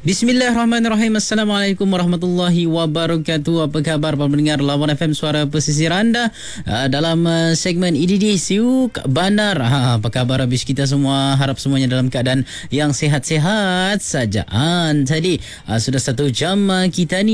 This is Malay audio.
Bismillahirrahmanirrahim. Assalamualaikum warahmatullahi wabarakatuh. Apa khabar para pendengar Lawan FM Suara Pesisir anda dalam segmen IDD Siuk Bandar. Apa khabar habis kita semua? Harap semuanya dalam keadaan yang sehat-sehat saja. Tadi sudah 1 jam kita ni